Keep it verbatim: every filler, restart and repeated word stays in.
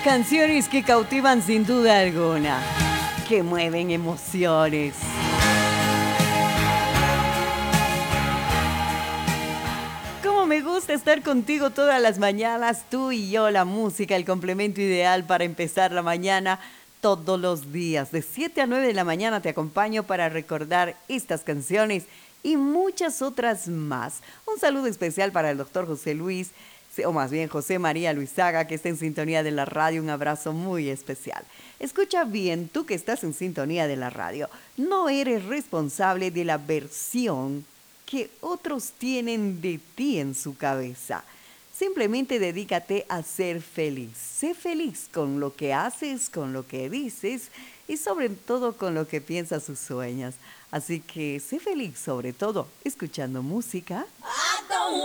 Canciones que cautivan sin duda alguna, que mueven emociones. Cómo me gusta estar contigo todas las mañanas, tú y yo, la música, el complemento ideal para empezar la mañana todos los días. De siete a nueve de la mañana te acompaño para recordar estas canciones y muchas otras más. Un saludo especial para el doctor José Luis, o más bien José María Luisaga, que está en sintonía de la radio. Un abrazo muy especial. Escucha bien, tú que estás en sintonía de la radio, no eres responsable de la versión que otros tienen de ti en su cabeza. Simplemente dedícate a ser feliz. Sé feliz con lo que haces, con lo que dices y sobre todo con lo que piensas y sueñas. Así que sé feliz sobre todo escuchando música.